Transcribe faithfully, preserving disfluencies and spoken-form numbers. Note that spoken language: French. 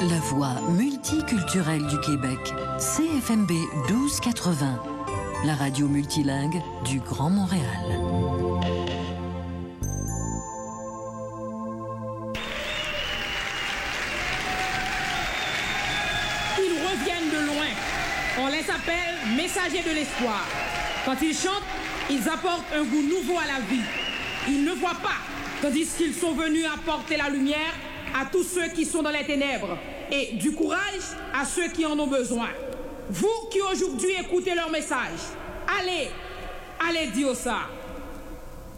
La voix multiculturelle du Québec, C F M B douze quatre-vingts, la radio multilingue du Grand Montréal. Ils reviennent de loin. On les appelle messagers de l'espoir. Quand ils chantent, ils apportent un goût nouveau à la vie. Ils ne voient pas, tandis qu'ils sont venus apporter la lumière à tous ceux qui sont dans les ténèbres et du courage à ceux qui en ont besoin. Vous qui aujourd'hui écoutez leur message, allez, allez dire ça.